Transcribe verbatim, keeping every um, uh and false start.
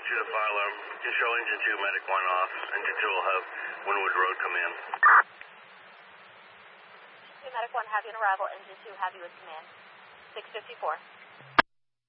two to fire alarm. Control engine two, medic one off. Engine two will have Wynwood Road come in. Medic one, have you on arrival. Engine two, have you with command. six fifty-four.